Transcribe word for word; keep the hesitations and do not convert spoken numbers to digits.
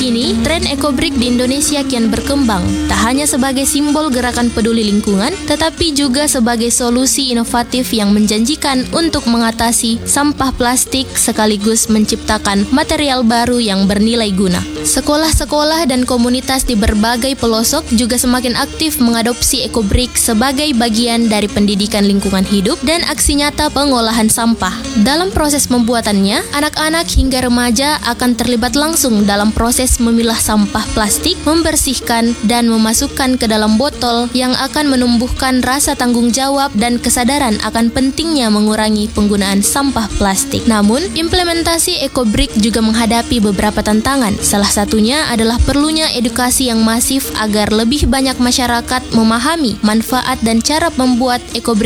ini, tren ekobrik di Indonesia kian berkembang, tak hanya sebagai simbol gerakan peduli lingkungan, tetapi juga sebagai solusi inovatif yang menjanjikan untuk mengatasi sampah plastik sekaligus menciptakan material baru yang bernilai guna. Sekolah-sekolah dan komunitas di berbagai pelosok juga semakin aktif mengadopsi ekobrik sebagai bagian dari pendidikan lingkungan hidup dan aksi nyata pengolahan sampah. Dalam proses pembuatannya, anak-anak hingga remaja akan terlibat langsung dalam proses memilah sampah plastik, membersihkan, dan memasukkan ke dalam botol yang akan menumbuhkan rasa tanggung jawab dan kesadaran akan pentingnya mengurangi penggunaan sampah plastik. Namun, implementasi ekobrik juga menghadapi beberapa tantangan. Salah satunya adalah perlunya edukasi yang masif agar lebih banyak masyarakat memahami manfaat dan cara membuat ekobrik